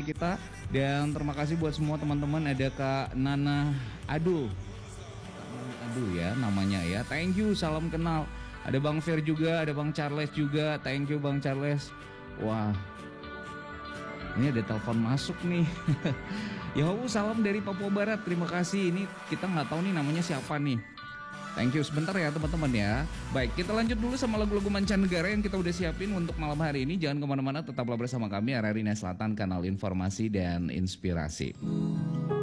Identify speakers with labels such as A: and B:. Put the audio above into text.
A: kita. Dan terima kasih buat semua teman-teman. Ada Kak Nana Aduh ya namanya ya. Thank you, salam kenal. Ada Bang Fer juga, ada Bang Charles juga. Thank you Bang Charles. Wah, ini ada telepon masuk nih. Ya salam dari Papua Barat. Terima kasih. Ini kita nggak tahu nih namanya siapa nih. Thank you, sebentar ya teman-teman ya. Baik, kita lanjut dulu sama lagu-lagu mancanegara yang kita udah siapin untuk malam hari ini. Jangan kemana-mana, tetaplah bersama kami RRI Selatan, kanal informasi dan inspirasi.